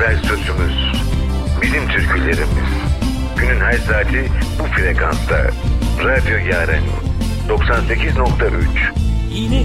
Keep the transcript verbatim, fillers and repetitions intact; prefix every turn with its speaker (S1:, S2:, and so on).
S1: yerel sözümüz, bizim türkülerimiz. Günün her saati bu frekansta. Radyo Yaren doksan sekiz nokta üç.
S2: Yine